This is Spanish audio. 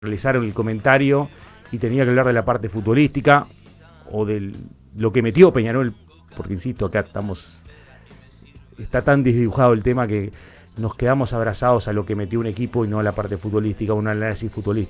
realizaron el comentario y tenía que hablar de la parte futbolística o de lo que metió Peñarol, porque insisto, acá está tan desdibujado el tema que nos quedamos abrazados a lo que metió un equipo y no a la parte futbolística, un análisis futbolístico.